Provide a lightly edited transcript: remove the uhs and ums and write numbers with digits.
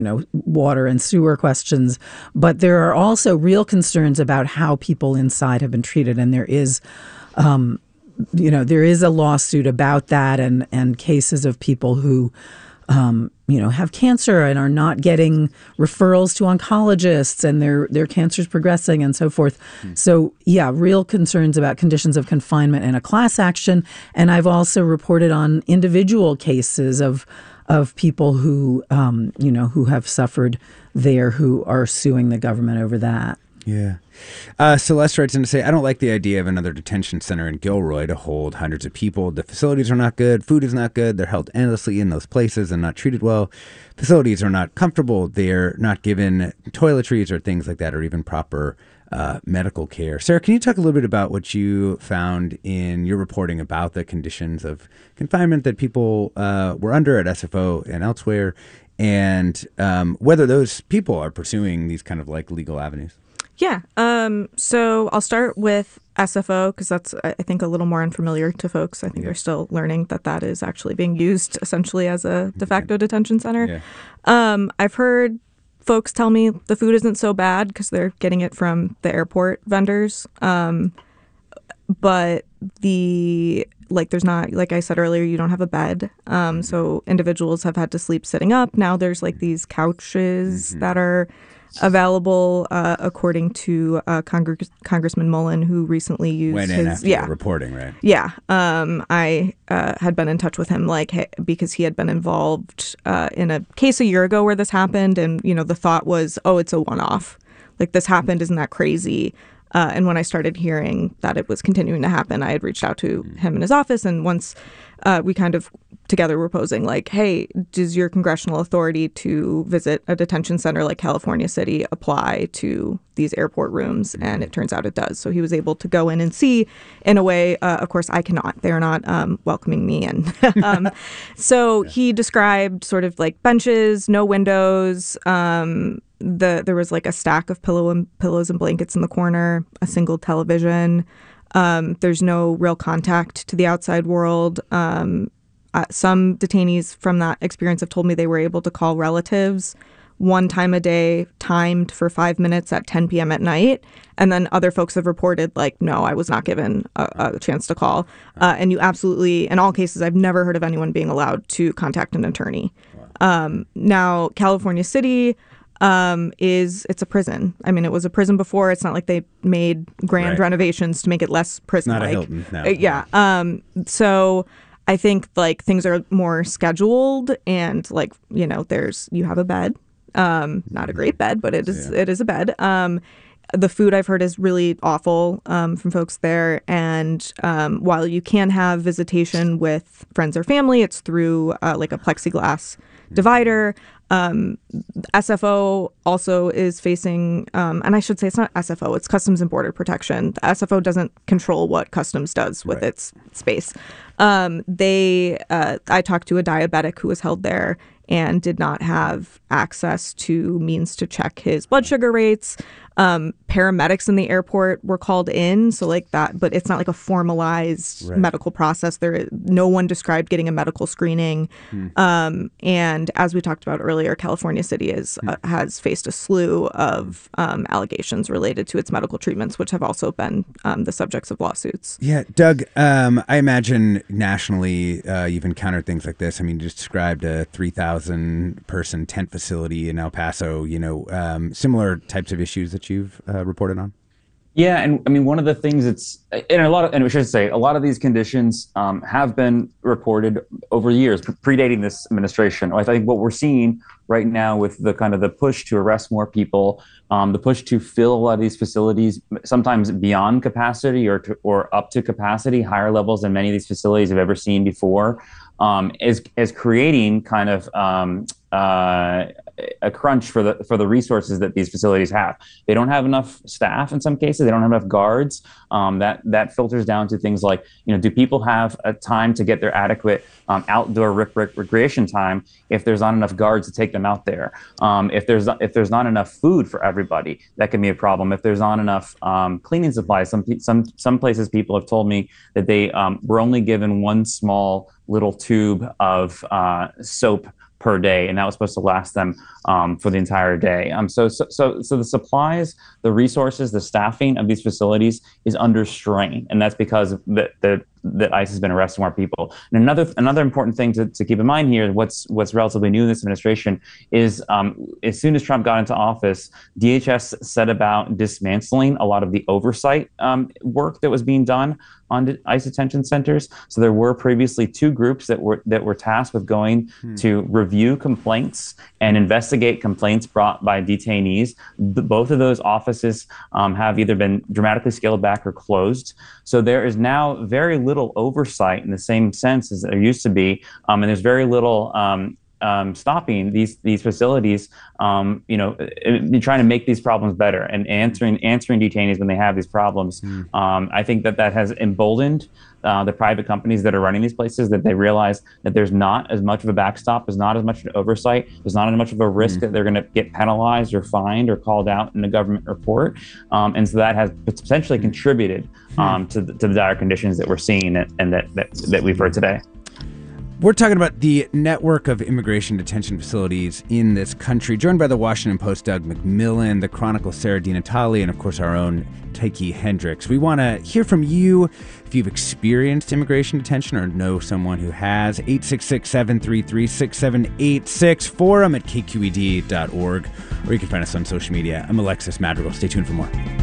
water and sewer questions, but there are also real concerns about how people inside have been treated, and there is there is a lawsuit about that, and cases of people who have cancer and are not getting referrals to oncologists, and their cancer's progressing and so forth. So yeah, real concerns about conditions of confinement and a class action. And I've also reported on individual cases of people who who have suffered there, who are suing the government over that. Yeah. Celeste writes in to say, I don't like the idea of another detention center in Gilroy to hold hundreds of people. The facilities are not good. Food is not good. They're held endlessly in those places and not treated well. Facilities are not comfortable. They're not given toiletries or things like that, or even proper medical care. Sarah, can you talk a little bit about what you found in your reporting about the conditions of confinement that people were under at SFO and elsewhere, and whether those people are pursuing these kind of legal avenues? Yeah. So I'll start with SFO because that's, I think, a little more unfamiliar to folks. I think they're still learning that is actually being used essentially as a de facto detention center. Yeah. I've heard folks tell me the food isn't so bad because they're getting it from the airport vendors. But there's not, like I said earlier, you don't have a bed. So individuals have had to sleep sitting up. Now there's these couches that are available, according to Congressman Mullen, who recently used went in after the reporting, right? Yeah. I had been in touch with him because he had been involved in a case a year ago where this happened, and the thought was, oh, it's a one-off. This happened, isn't that crazy? And when I started hearing that it was continuing to happen, I had reached out to him in his office, and once we kind of together were posing hey, does your congressional authority to visit a detention center like California City apply to these airport rooms? And it turns out it does. So he was able to go in and see in a way, of course, I cannot. They're not welcoming me in. So he described sort of benches, no windows, there was a stack of pillows and blankets in the corner, a single television. There's no real contact to the outside world. Some detainees from that experience have told me they were able to call relatives one time a day, timed for 5 minutes at 10 p.m. at night. And then other folks have reported, no, I was not given a chance to call. And you absolutely, in all cases, I've never heard of anyone being allowed to contact an attorney. Now, California City it's a prison. I mean, it was a prison before. It's not like they made grand renovations to make it less prison-like. Not a Hilton, no. Yeah. So I think things are more scheduled, and you have a bed, not a great bed, but it is a bed. The food I've heard is really awful from folks there. And while you can have visitation with friends or family, it's through a plexiglass divider. SFO also is facing, and I should say it's not SFO, it's Customs and Border Protection. The SFO doesn't control what Customs does with its space. I talked to a diabetic who was held there and did not have access to means to check his blood sugar rates. Paramedics in the airport were called in, so that, but it's not a formalized medical process. No one described getting a medical screening. And as we talked about earlier, California City has faced a slew of allegations related to its medical treatments, which have also been the subjects of lawsuits. Yeah, Doug, I imagine nationally you've encountered things like this. I mean, you just described a 3,000 person tent facility in El Paso, similar types of issues that you've reported on? Yeah, and I mean, one of the things and we should say, a lot of these conditions have been reported over years, predating this administration. I think what we're seeing right now with the kind of the push to arrest more people, the push to fill a lot of these facilities, sometimes beyond capacity or up to capacity, higher levels than many of these facilities have ever seen before, is creating kind of a crunch for the resources that these facilities have. They don't have enough staff in some cases. They don't have enough guards. That filters down to things like, do people have a time to get their adequate outdoor recreation time if there's not enough guards to take them out there? If there's not enough food for everybody, that can be a problem. If there's not enough cleaning supplies, some places people have told me that they were only given one small little tube of soap per day, and that was supposed to last them for the entire day. So the supplies, the resources, the staffing of these facilities is under strain, and that's because that ICE has been arresting more people. And another important thing to keep in mind here, what's relatively new in this administration, is as soon as Trump got into office, DHS set about dismantling a lot of the oversight work that was being done on ICE detention centers. So there were previously 2 groups that were tasked with going to review complaints and investigate complaints brought by detainees. Both of those offices have either been dramatically scaled back or closed. So there is now very little oversight in the same sense as there used to be, and there's very little stopping these facilities, trying to make these problems better and answering detainees when they have these problems. I think that has emboldened the private companies that are running these places, that they realize that there's not as much of a backstop, there's not as much an oversight, there's not as much of a risk that they're going to get penalized or fined or called out in a government report. And so that has potentially contributed to the dire conditions that we're seeing and that we've heard today. We're talking about the network of immigration detention facilities in this country, joined by the Washington Post, Doug McMillon, the Chronicle, Sarah DiNatale, and of course our own Tyche Hendricks. We want to hear from you if you've experienced immigration detention or know someone who has. 866-733-6786, forum at kqed.org, or you can find us on social media. I'm Alexis Madrigal. Stay tuned for more.